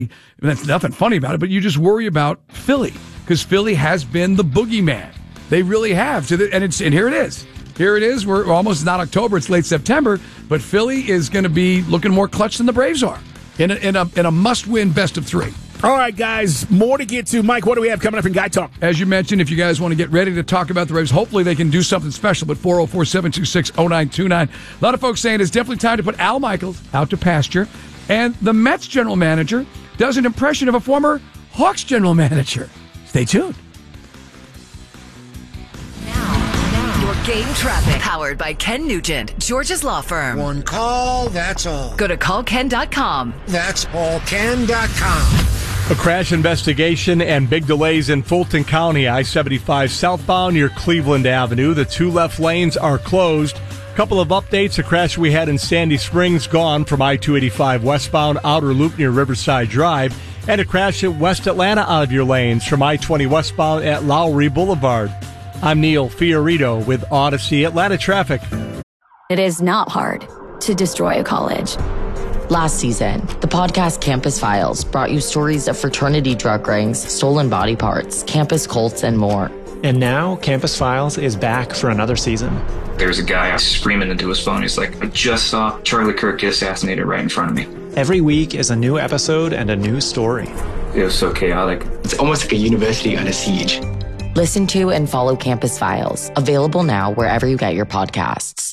That's nothing funny about it, but you just worry about Philly because Philly has been the boogeyman. They really have. And here it is. Here it is. We're almost not October. It's late September, but Philly is going to be looking more clutch than the Braves are in a must-win best of three. All right, guys, more to get to. Mike, what do we have coming up in Guy Talk? As you mentioned, if you guys want to get ready to talk about the Braves, hopefully they can do something special. But 404-726-0929. A lot of folks saying it's definitely time to put Al Michaels out to pasture. And the Mets general manager does an impression of a former Hawks general manager. Stay tuned. Your game traffic. Powered by Ken Nugent, George's Law Firm. One call, that's all. Go to callken.com. That's allken.com. A crash investigation and big delays in Fulton County, I-75 southbound near Cleveland Avenue. The two left lanes are closed. Couple of updates. A crash we had in Sandy Springs gone from I-285 westbound outer loop near Riverside Drive. And a crash at West Atlanta out of your lanes from I-20 westbound at Lowry Boulevard. I'm Neil Fiorito with Odyssey Atlanta Traffic. It is not hard to destroy a college. Last season, the podcast Campus Files brought you stories of fraternity drug rings, stolen body parts, campus cults, and more. And now, Campus Files is back for another season. There's a guy screaming into his phone. He's like, I just saw Charlie Kirk get assassinated right in front of me. Every week is a new episode and a new story. It was so chaotic. It's almost like a university under siege. Listen to and follow Campus Files, available now wherever you get your podcasts.